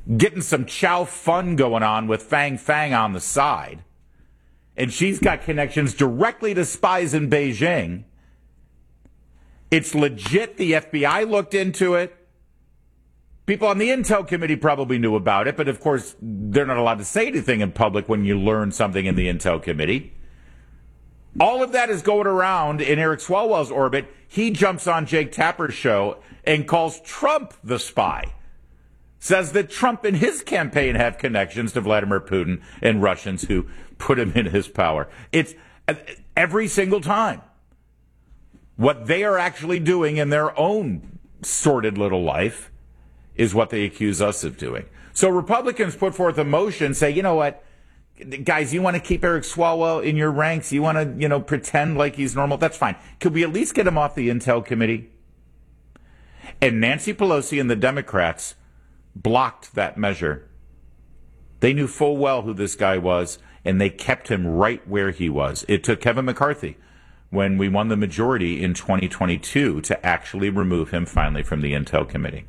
getting some chow fun going on with Fang Fang on the side. And she's got connections directly to spies in Beijing. It's legit. The FBI looked into it. People on the Intel Committee probably knew about it, but of course, they're not allowed to say anything in public when you learn something in the Intel Committee. All of that is going around in Eric Swalwell's orbit. He jumps on Jake Tapper's show and calls Trump the spy. Says that Trump and his campaign have connections to Vladimir Putin and Russians who put him in his power. It's every single time. What they are actually doing in their own sordid little life is what they accuse us of doing. So Republicans put forth a motion, say, you know what, guys, you want to keep Eric Swalwell in your ranks? You want to, pretend like he's normal? That's fine. Could we at least get him off the Intel Committee? And Nancy Pelosi and the Democrats blocked that measure. They knew full well who this guy was, and they kept him right where he was. It took Kevin McCarthy, when we won the majority in 2022, to actually remove him finally from the Intel Committee.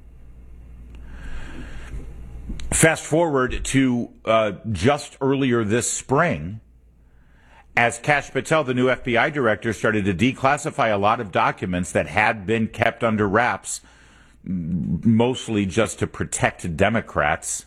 Fast forward to just earlier this spring, as Kash Patel, the new FBI director, started to declassify a lot of documents that had been kept under wraps, mostly just to protect Democrats.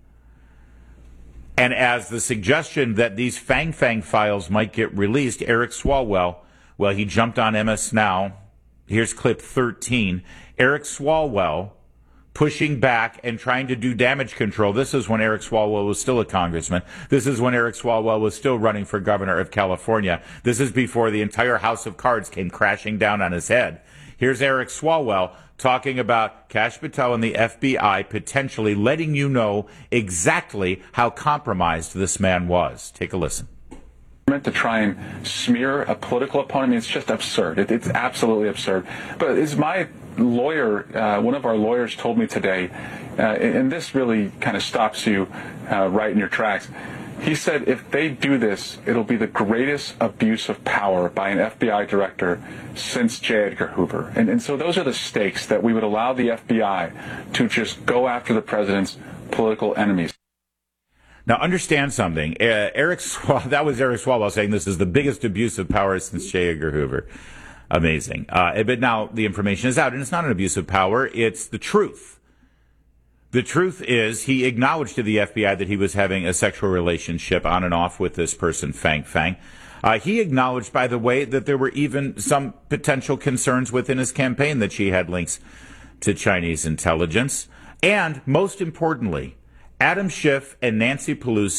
And as the suggestion that these Fang Fang files might get released, Eric Swalwell, well, he jumped on MS Now. Here's clip 13. Eric Swalwell pushing back and trying to do damage control. This is when Eric Swalwell was still a congressman. This is when Eric Swalwell was still running for governor of California. This is before the entire house of cards came crashing down on his head. Here's Eric Swalwell talking about Kash Patel and the FBI potentially letting you know exactly how compromised this man was. Take a listen. To try and smear a political opponent, I mean, it's just absurd. It's absolutely absurd. But as my lawyer, one of our lawyers told me today, and this really kind of stops you right in your tracks, he said if they do this, it'll be the greatest abuse of power by an FBI director since J. Edgar Hoover. And so those are the stakes, that we would allow the FBI to just go after the president's political enemies. Now, understand something. That was Eric Swalwell saying this is the biggest abuse of power since J. Edgar Hoover. Amazing. But now the information is out, and it's not an abuse of power. It's the truth. The truth is he acknowledged to the FBI that he was having a sexual relationship on and off with this person, Fang Fang. He acknowledged, by the way, that there were even some potential concerns within his campaign that she had links to Chinese intelligence. And most importantly, Adam Schiff and Nancy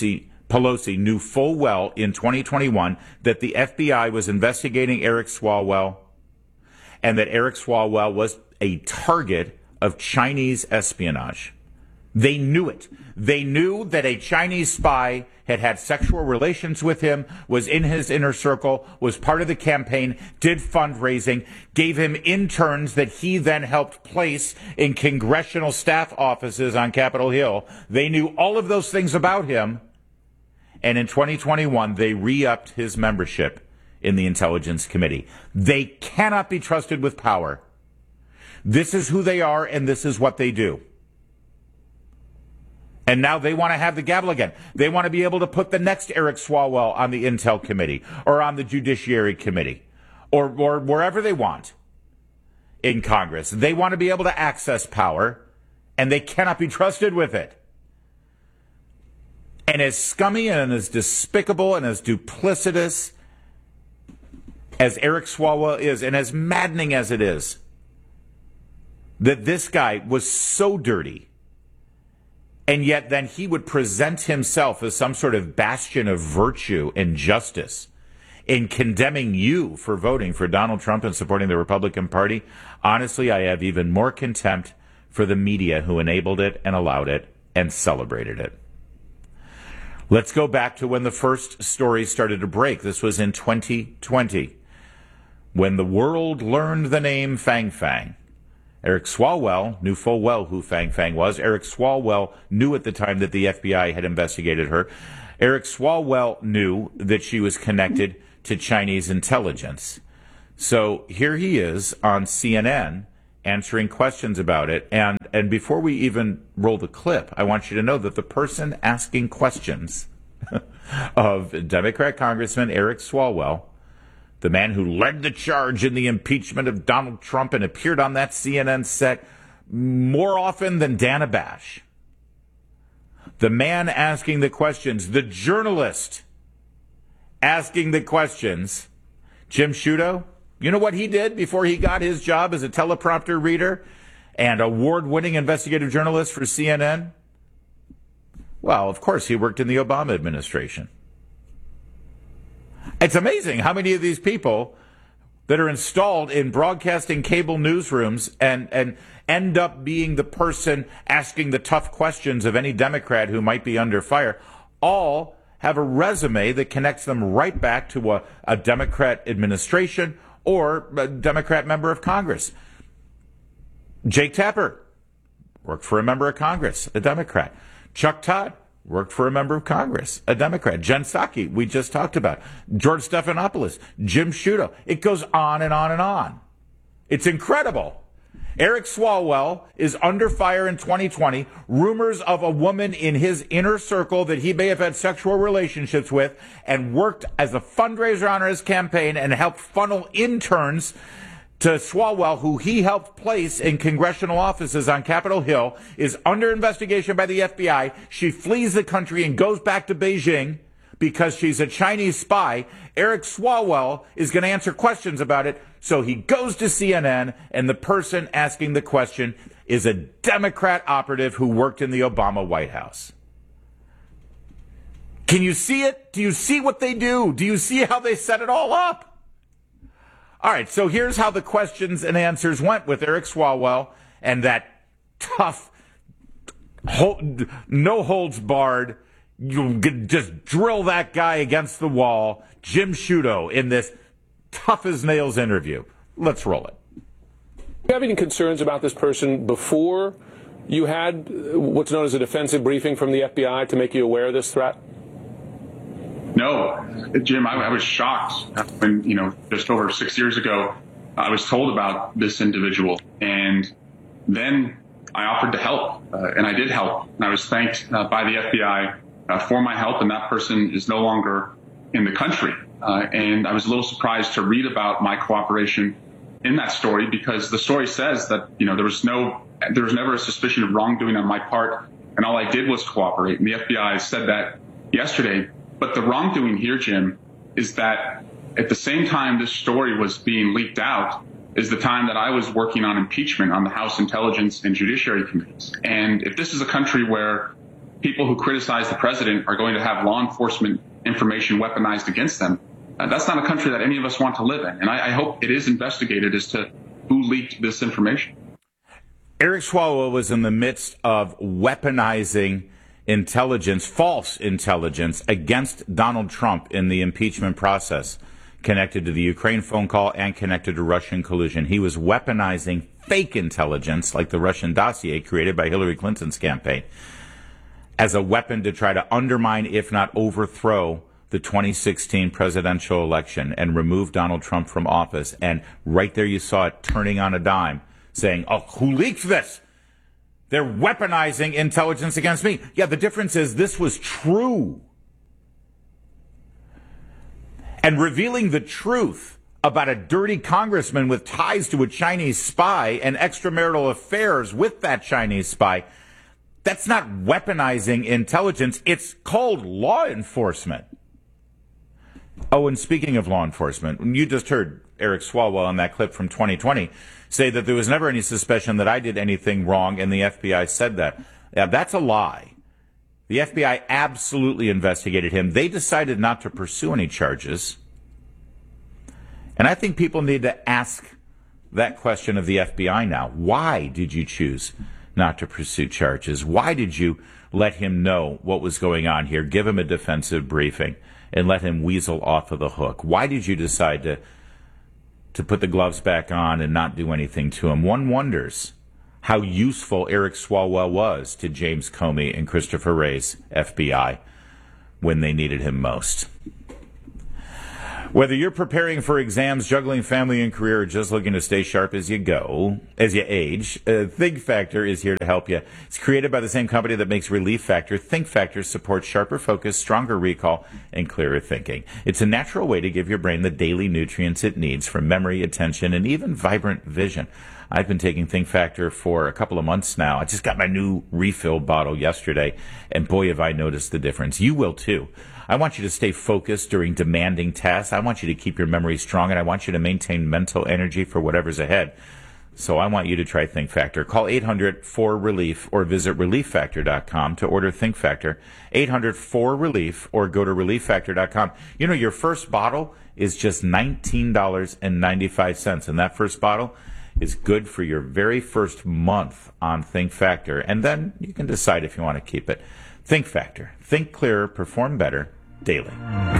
Pelosi knew full well in 2021 that the FBI was investigating Eric Swalwell and that Eric Swalwell was a target of Chinese espionage. They knew it. They knew that a Chinese spy had had sexual relations with him, was in his inner circle, was part of the campaign, did fundraising, gave him interns that he then helped place in congressional staff offices on Capitol Hill. They knew all of those things about him. And in 2021, they re-upped his membership in the Intelligence Committee. They cannot be trusted with power. This is who they are, and this is what they do. And now they want to have the gavel again. They want to be able to put the next Eric Swalwell on the Intel Committee or on the Judiciary Committee or wherever they want in Congress. They want to be able to access power, and they cannot be trusted with it. And as scummy and as despicable and as duplicitous as Eric Swalwell is, and as maddening as it is, that this guy was so dirty, and yet then he would present himself as some sort of bastion of virtue and justice in condemning you for voting for Donald Trump and supporting the Republican Party. Honestly, I have even more contempt for the media who enabled it and allowed it and celebrated it. Let's go back to when the first stories started to break. This was in 2020, when the world learned the name Fang Fang. Eric Swalwell knew full well who Fang Fang was. Eric Swalwell knew at the time that the FBI had investigated her. Eric Swalwell knew that she was connected to Chinese intelligence. So here he is on CNN, answering questions about it. And before we even roll the clip, I want you to know that the person asking questions of Democrat Congressman Eric Swalwell, the man who led the charge in the impeachment of Donald Trump and appeared on that CNN set more often than Dana Bash, the man asking the questions, the journalist asking the questions, Jim Sciutto, you know what he did before he got his job as a teleprompter reader and award-winning investigative journalist for CNN? Well, of course, he worked in the Obama administration. It's amazing how many of these people that are installed in broadcasting cable newsrooms and end up being the person asking the tough questions of any Democrat who might be under fire, all have a resume that connects them right back to a Democrat administration or a Democrat member of Congress. Jake Tapper worked for a member of Congress, a Democrat. Chuck Todd worked for a member of Congress, a Democrat. Jen Psaki, we just talked about. George Stephanopoulos, Jim Sciutto. It goes on and on and on. It's incredible. Eric Swalwell is under fire in 2020. Rumors of a woman in his inner circle that he may have had sexual relationships with and worked as a fundraiser on his campaign and helped funnel interns to Swalwell, who he helped place in congressional offices on Capitol Hill, is under investigation by the FBI. She flees the country and goes back to Beijing because she's a Chinese spy. Eric Swalwell is going to answer questions about it. So he goes to CNN, and the person asking the question is a Democrat operative who worked in the Obama White House. Can you see it? Do you see what they do? Do you see how they set it all up? All right, so here's how the questions and answers went with Eric Swalwell and that tough, no holds barred, you just drill that guy against the wall, Jim Sciutto, in this tough as nails interview. Let's roll it. Do you have any concerns about this person before you had what's known as a defensive briefing from the FBI to make you aware of this threat? No, Jim, I was shocked when, just over 6 years ago, I was told about this individual. And then I offered to help, and I did help. And I was thanked by the FBI for my help, and that person is no longer in the country. And I was a little surprised to read about my cooperation in that story, because the story says that, there was never a suspicion of wrongdoing on my part, and all I did was cooperate. And the FBI said that yesterday. But the wrongdoing here, Jim, is that at the same time this story was being leaked out is the time that I was working on impeachment on the House Intelligence and Judiciary Committees. And if this is a country where people who criticize the president are going to have law enforcement information weaponized against them, that's not a country that any of us want to live in. And I hope it is investigated as to who leaked this information. Eric Swalwell was in the midst of weaponizing intelligence, false intelligence, against Donald Trump in the impeachment process, connected to the Ukraine phone call and connected to Russian collusion. He was weaponizing fake intelligence, like the Russian dossier created by Hillary Clinton's campaign, as a weapon to try to undermine, if not overthrow, the 2016 presidential election and remove Donald Trump from office. And right there you saw it turning on a dime, saying, oh, who leaked this? They're weaponizing intelligence against me. Yeah, the difference is this was true. And revealing the truth about a dirty congressman with ties to a Chinese spy and extramarital affairs with that Chinese spy, that's not weaponizing intelligence. It's called law enforcement. Oh, and speaking of law enforcement, you just heard Eric Swalwell on that clip from 2020 say that there was never any suspicion that I did anything wrong, and the FBI said that. Yeah, that's a lie. The FBI absolutely investigated him. They decided not to pursue any charges. And I think people need to ask that question of the FBI now. Why did you choose not to pursue charges? Why did you let him know what was going on here, give him a defensive briefing, and let him weasel off of the hook? Why did you decide to put the gloves back on and not do anything to him? One wonders how useful Eric Swalwell was to James Comey and Christopher Wray's FBI when they needed him most. Whether you're preparing for exams, juggling family and career, or just looking to stay sharp as you age, Think Factor is here to help you. It's created by the same company that makes Relief Factor. Think Factor supports sharper focus, stronger recall, and clearer thinking. It's a natural way to give your brain the daily nutrients it needs for memory, attention, and even vibrant vision. I've been taking Think Factor for a couple of months now. I just got my new refill bottle yesterday, and boy, have I noticed the difference. You will too. I want you to stay focused during demanding tests. I want you to keep your memory strong, and I want you to maintain mental energy for whatever's ahead. So I want you to try Think Factor. Call 800-4RELIEF or visit ReliefFactor.com to order Think Factor. 800-4RELIEF or go to ReliefFactor.com. You know, your first bottle is just $19.95, and that first bottle is good for your very first month on Think Factor, and then you can decide if you want to keep it. Think Factor. Think clearer, perform better, daily.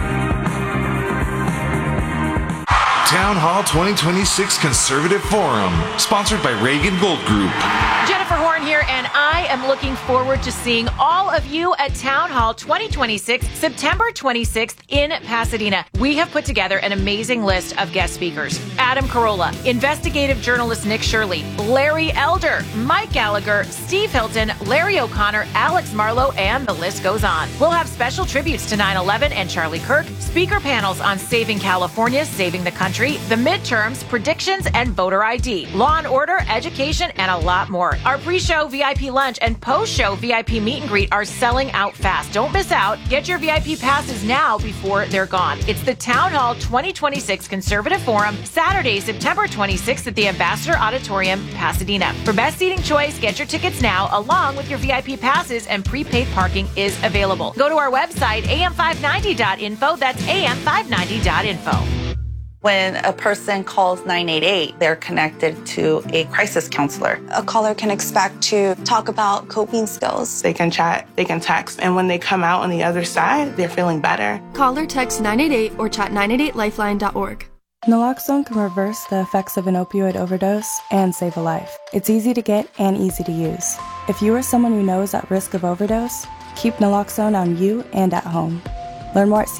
Town Hall 2026 Conservative Forum, sponsored by Reagan Gold Group. Jennifer Horn here, and I am looking forward to seeing all of you at Town Hall 2026, September 26th in Pasadena. We have put together an amazing list of guest speakers. Adam Carolla, investigative journalist Nick Shirley, Larry Elder, Mike Gallagher, Steve Hilton, Larry O'Connor, Alex Marlowe, and the list goes on. We'll have special tributes to 9/11 and Charlie Kirk, speaker panels on saving California, saving the country, the midterms, predictions, and voter ID, law and order, education, and a lot more. Our pre-show VIP lunch and post-show VIP meet and greet are selling out fast. Don't miss out. Get your VIP passes now before they're gone. It's the Town Hall 2026 Conservative Forum, Saturday, September 26th at the Ambassador Auditorium, Pasadena. For best seating choice, get your tickets now along with your VIP passes, and prepaid parking is available. Go to our website, am590.info. That's am590.info. When a person calls 988, they're connected to a crisis counselor. A caller can expect to talk about coping skills. They can chat, they can text, and when they come out on the other side, they're feeling better. Call or text 988 or chat 988lifeline.org. Naloxone can reverse the effects of an opioid overdose and save a life. It's easy to get and easy to use. If you or someone you know is at risk of overdose, keep naloxone on you and at home. Learn more at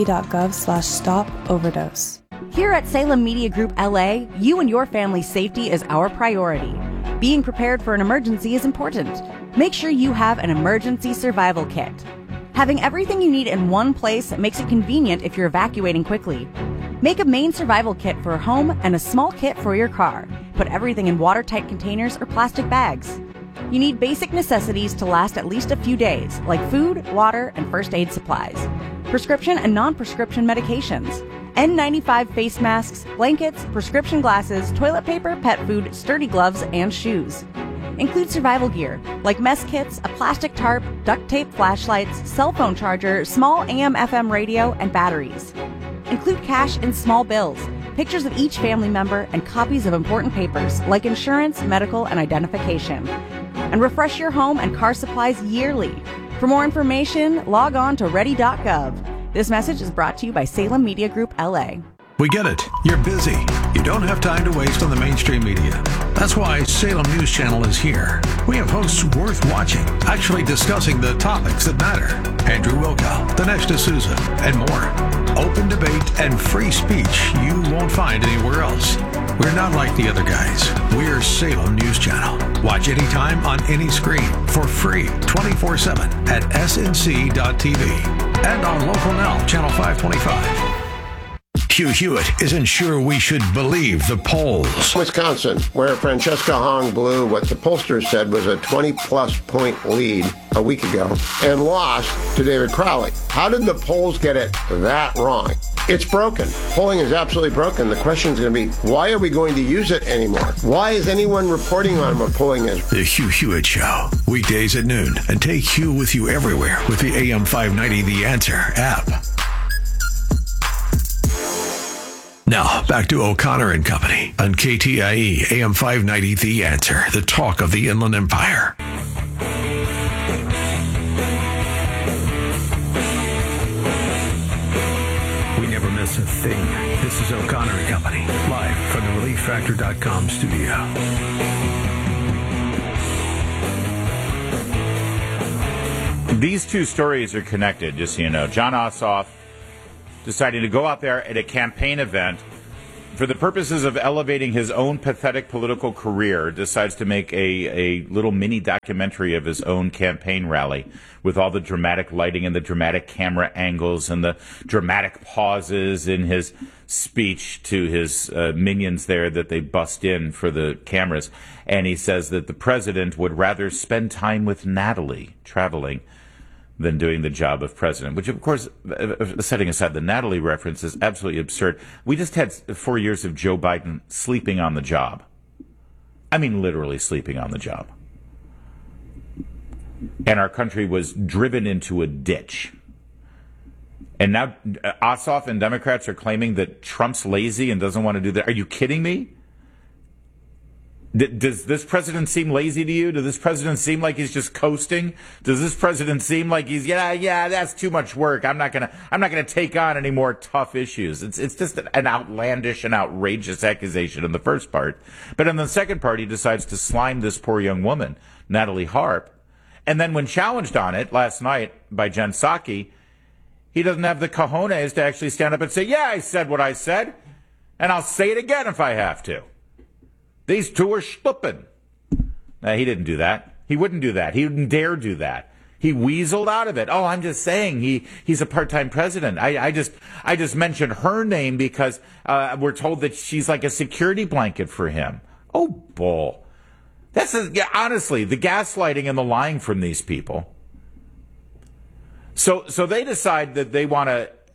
cdc.gov/stop-overdose. Here at Salem Media Group LA, you and your family's safety is our priority. Being prepared for an emergency is important. Make sure you have an emergency survival kit. Having everything you need in one place makes it convenient if you're evacuating quickly. Make a main survival kit for a home and a small kit for your car. Put everything in watertight containers or plastic bags. You need basic necessities to last at least a few days, like food, water, and first aid supplies. Prescription and non-prescription medications. N95 face masks, blankets, prescription glasses, toilet paper, pet food, sturdy gloves, and shoes. Include survival gear, like mess kits, a plastic tarp, duct tape flashlights, cell phone charger, small AM/FM radio, and batteries. Include cash and small bills, pictures of each family member, and copies of important papers, like insurance, medical, and identification. And refresh your home and car supplies yearly. For more information, log on to ready.gov. This message is brought to you by Salem Media Group LA. We get it. You're busy. You don't have time to waste on the mainstream media. That's why Salem News Channel is here. We have hosts worth watching, actually discussing the topics that matter. Andrew Wilkow, Dinesh D'Souza, and more. Open debate and free speech you won't find anywhere else. We're not like the other guys. We're Salem News Channel. Watch anytime on any screen for free 24/7 at snc.tv and on Local Now, Channel 525. Hugh Hewitt isn't sure we should believe the polls. Wisconsin, where Francesca Hong blew what the pollsters said was a 20-plus point lead a week ago and lost to David Crowley. How did the polls get it that wrong? It's broken. Polling is absolutely broken. The question is going to be, why are we going to use it anymore? Why is anyone reporting on what polling is? The Hugh Hewitt Show, weekdays at noon, and take Hugh with you everywhere with the AM 590 The Answer app. Now, back to O'Connor and Company on KTIE AM 590 The Answer, the talk of the Inland Empire. We never miss a thing. This is O'Connor and Company, live from the ReliefFactor.com studio. These two stories are connected, just so you know. Jon Ossoff deciding to go out there at a campaign event for the purposes of elevating his own pathetic political career, decides to make a little mini documentary of his own campaign rally with all the dramatic lighting and the dramatic camera angles and the dramatic pauses in his speech to his minions there that they bust in for the cameras. And he says that the president would rather spend time with Natalie traveling than doing the job of president, which, of course, setting aside the Natalie reference, is absolutely absurd. We just had 4 years of Joe Biden sleeping on the job. I mean, literally sleeping on the job. And our country was driven into a ditch. And now Ossoff and Democrats are claiming that Trump's lazy and doesn't want to do that. Are you kidding me? Does this president seem lazy to you? Does this president seem like he's just coasting? Does this president seem like he's, yeah, that's too much work. I'm not gonna take on any more tough issues. It's just an outlandish and outrageous accusation in the first part. But in the second part, he decides to slime this poor young woman, Natalie Harp. And then when challenged on it last night by Jen Psaki, he doesn't have the cojones to actually stand up and say, yeah, I said what I said, and I'll say it again if I have to. These two are schlupping. Now, he didn't do that. He wouldn't do that. He wouldn't dare do that. He weaseled out of it. Oh, I'm just saying he's a part-time president. I just mentioned her name because we're told that she's like a security blanket for him. Oh, bull. Honestly, the gaslighting and the lying from these people. So they decide that they want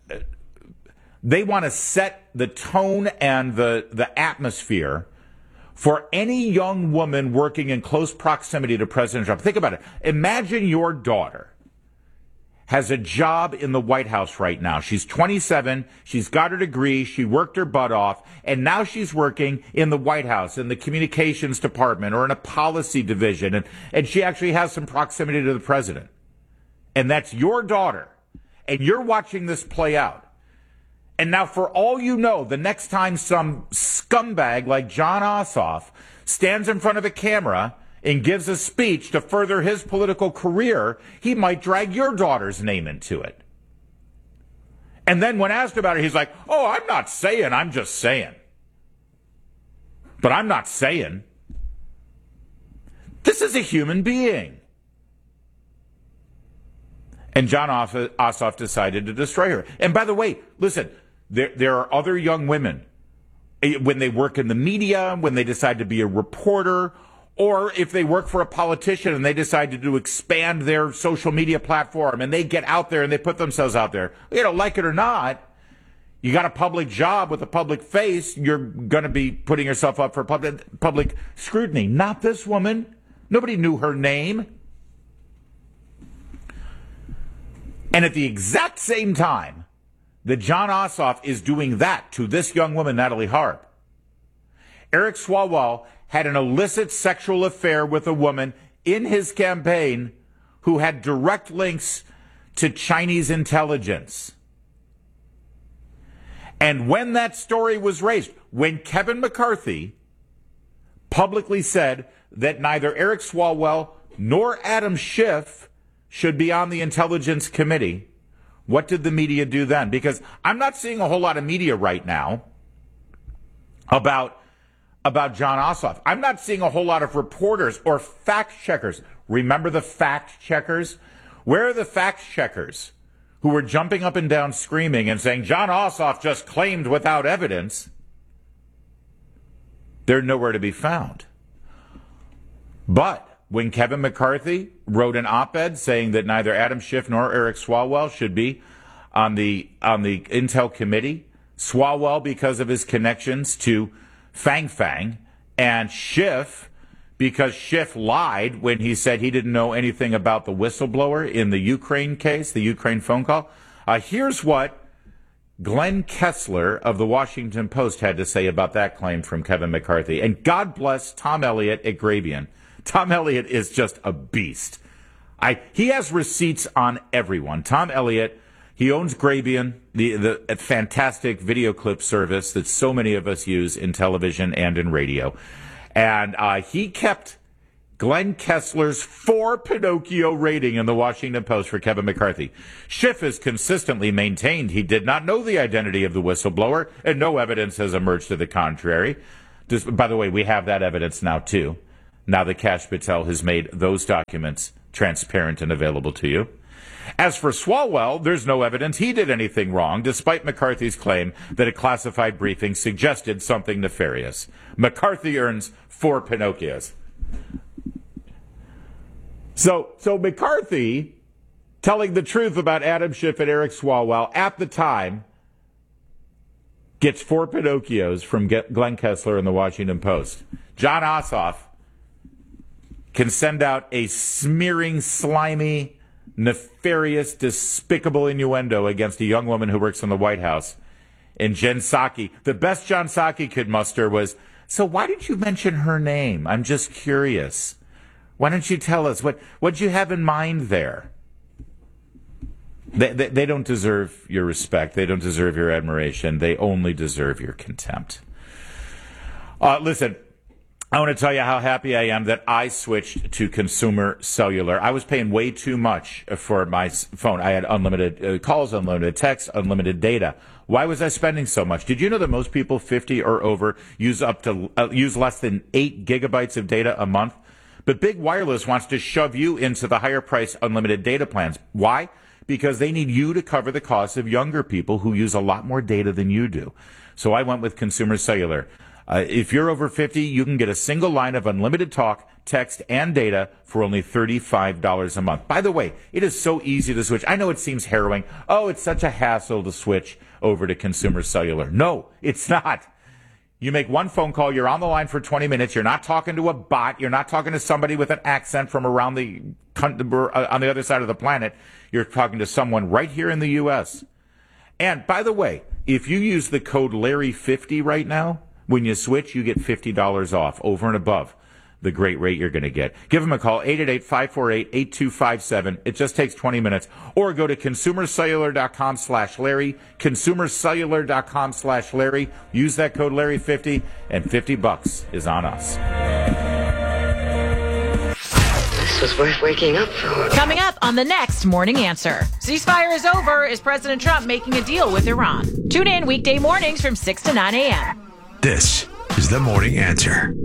to set the tone and the atmosphere for any young woman working in close proximity to President Trump. Think about it. Imagine your daughter has a job in the White House right now. She's 27. She's got her degree. She worked her butt off. And now she's working in the White House, in the communications department or in a policy division. And she actually has some proximity to the president. And that's your daughter. And you're watching this play out. And now, for all you know, the next time some scumbag like Jon Ossoff stands in front of a camera and gives a speech to further his political career, he might drag your daughter's name into it. And then when asked about it, he's like, oh, I'm not saying, I'm just saying. But I'm not saying. This is a human being. And Jon Ossoff decided to destroy her. And by the way, listen, there are other young women, when they work in the media, when they decide to be a reporter, or if they work for a politician and they decide to expand their social media platform and they get out there and they put themselves out there, like it or not, you got a public job with a public face, you're going to be putting yourself up for public scrutiny. Not this woman. Nobody knew her name. And at the exact same time that Jon Ossoff is doing that to this young woman, Natalie Harp, Eric Swalwell had an illicit sexual affair with a woman in his campaign who had direct links to Chinese intelligence. And when that story was raised, when Kevin McCarthy publicly said that neither Eric Swalwell nor Adam Schiff should be on the Intelligence Committee, what did the media do then? Because I'm not seeing a whole lot of media right now about Jon Ossoff. I'm not seeing a whole lot of reporters or fact checkers. Remember the fact checkers? Where are the fact checkers who were jumping up and down screaming and saying, Jon Ossoff just claimed without evidence? They're nowhere to be found. But when Kevin McCarthy wrote an op-ed saying that neither Adam Schiff nor Eric Swalwell should be on the Intel Committee, Swalwell because of his connections to Fang Fang, and Schiff because Schiff lied when he said he didn't know anything about the whistleblower in the Ukraine case, the Ukraine phone call. Here's what Glenn Kessler of the Washington Post had to say about that claim from Kevin McCarthy. And God bless Tom Elliott at Grabien. Tom Elliott is just a beast. He has receipts on everyone. Tom Elliott, he owns Grabien, the fantastic video clip service that so many of us use in television and in radio. And he kept Glenn Kessler's 4 Pinocchio rating in the Washington Post for Kevin McCarthy. Schiff has consistently maintained he did not know the identity of the whistleblower, and no evidence has emerged to the contrary. By the way, we have that evidence now, too. Now that Kash Patel has made those documents transparent and available to you. As for Swalwell, there's no evidence he did anything wrong, despite McCarthy's claim that a classified briefing suggested something nefarious. McCarthy earns 4 Pinocchios. So McCarthy, telling the truth about Adam Schiff and Eric Swalwell at the time, gets 4 Pinocchios from Glenn Kessler in the Washington Post. John Ossoff can send out a smearing, slimy, nefarious, despicable innuendo against a young woman who works in the White House. And Jen Psaki, the best John Psaki could muster was, so why did you mention her name? I'm just curious. Why don't you tell us? What'd you have in mind there? They don't deserve your respect. They don't deserve your admiration. They only deserve your contempt. Listen, I want to tell you how happy I am that I switched to Consumer Cellular. I was paying way too much for my phone. I had unlimited calls, unlimited text, unlimited data. Why was I spending so much? Did you know that most people 50 or over use less than 8 gigabytes of data a month? But Big Wireless wants to shove you into the higher price unlimited data plans. Why? Because they need you to cover the costs of younger people who use a lot more data than you do. So I went with Consumer Cellular. If you're over 50, you can get a single line of unlimited talk, text, and data for only $35 a month. By the way, it is so easy to switch. I know it seems harrowing. Oh, it's such a hassle to switch over to Consumer Cellular. No, it's not. You make one phone call, you're on the line for 20 minutes, you're not talking to a bot, you're not talking to somebody with an accent from around on the other side of the planet. You're talking to someone right here in the U.S. And by the way, if you use the code Larry50 right now, when you switch, you get $50 off over and above the great rate you're going to get. Give them a call, 888-548-8257. It just takes 20 minutes. Or go to consumercellular.com/Larry, consumercellular.com/Larry. Use that code Larry50, and $50 is on us. This was worth waking up for. Coming up on the next Morning Answer. Ceasefire is over. Is President Trump making a deal with Iran? Tune in weekday mornings from 6 to 9 a.m. This is the Morning Answer.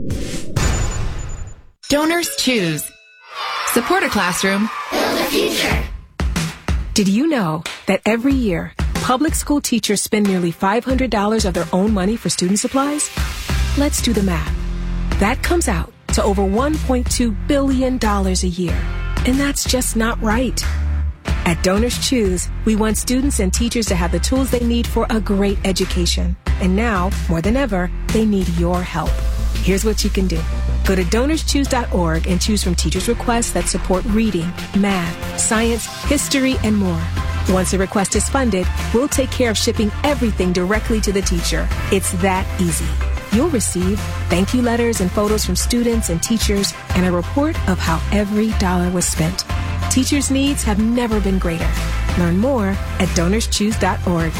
Donors choose. Support a classroom. Build a future. Did you know that every year, public school teachers spend nearly $500 of their own money for student supplies? Let's do the math. That comes out to over $1.2 billion a year. And that's just not right. At Donors Choose, we want students and teachers to have the tools they need for a great education. And now, more than ever, they need your help. Here's what you can do. Go to DonorsChoose.org and choose from teachers' requests that support reading, math, science, history, and more. Once a request is funded, we'll take care of shipping everything directly to the teacher. It's that easy. You'll receive thank you letters and photos from students and teachers and a report of how every dollar was spent. Teachers' needs have never been greater. Learn more at DonorsChoose.org.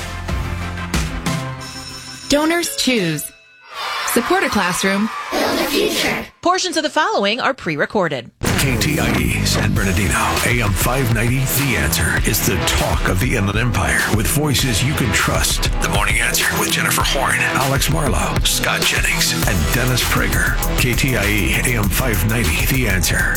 Donors choose. Support a classroom. Build a future. Portions of the following are pre-recorded. KTIE San Bernardino, AM 590, The Answer is the talk of the Inland Empire with voices you can trust. The Morning Answer with Jennifer Horn, Alex Marlowe, Scott Jennings, and Dennis Prager. KTIE AM 590, The Answer.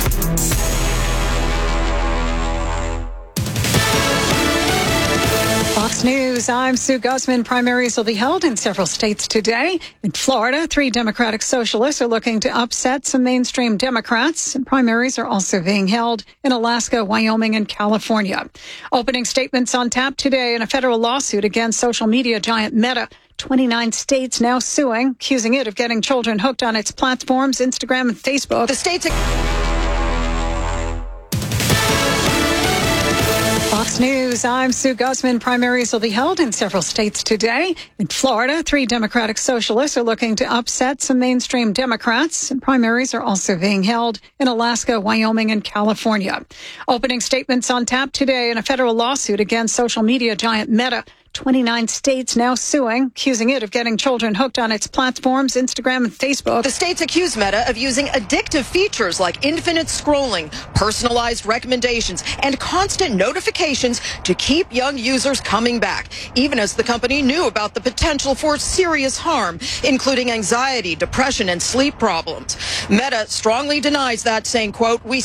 Fox News, I'm Sue Guzman. Primaries will be held in several states today. In Florida, 3 Democratic socialists are looking to upset some mainstream Democrats. And primaries are also being held in Alaska, Wyoming, and California. Opening statements on tap today in a federal lawsuit against social media giant Meta. 29 states now suing, accusing it of getting children hooked on its platforms, Instagram and Facebook. The states... Fox News, I'm Sue Guzman. Primaries will be held in several states today. In Florida, 3 Democratic socialists are looking to upset some mainstream Democrats. And primaries are also being held in Alaska, Wyoming, and California. Opening statements on tap today in a federal lawsuit against social media giant Meta. 29 states now suing, accusing it of getting children hooked on its platforms, Instagram and Facebook. The states accuse Meta of using addictive features like infinite scrolling, personalized recommendations, and constant notifications to keep young users coming back, even as the company knew about the potential for serious harm, including anxiety, depression, and sleep problems. Meta strongly denies that, saying, quote, "We